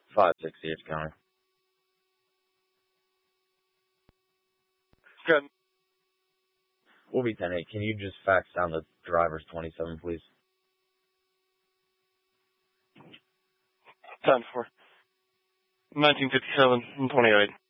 568 County. Good. We'll be 10-8. Can you just fax down the driver's 27, please? 10-4. 1957 and 28.